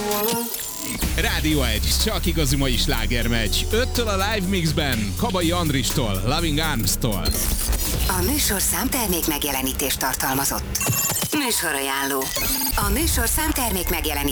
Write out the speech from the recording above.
Rádió 1, csak igazi mai slágermegy. 5-től a Live Mixben, Kabai Andristól, Loving Arms-tól. A műsorszám termék megjelenítést tartalmazott. Műsorajánló. A műsorszám termék megjelenítést